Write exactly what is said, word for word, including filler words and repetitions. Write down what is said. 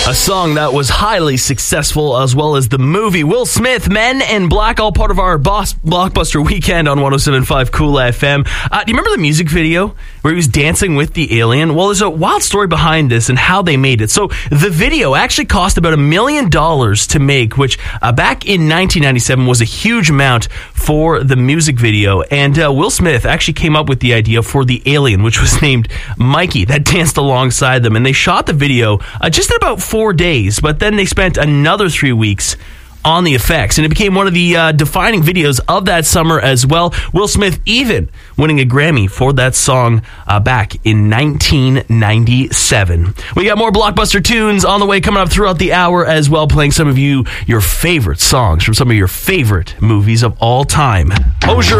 A song that was highly successful, as well as the movie. Will Smith, Men in Black, all part of our boss blockbuster weekend on one oh seven point five Cool F M. Uh, do you remember the music video where he was dancing with the alien? Well, there's a wild story behind this and how they made it. So the video actually cost about a million dollars to make, which uh, back in nineteen ninety-seven was a huge amount for the music video. And uh, Will Smith actually came up with the idea for the alien, which was named Mikey, that danced alongside them. And they shot the video uh, just in about four days, but then they spent another three weeks on the effects, and it became one of the uh, defining videos of that summer as well. Will Smith even winning a Grammy for that song uh, back in nineteen ninety-seven. We got more blockbuster tunes on the way coming up throughout the hour as well, playing some of you your favorite songs from some of your favorite movies of all time. Hosier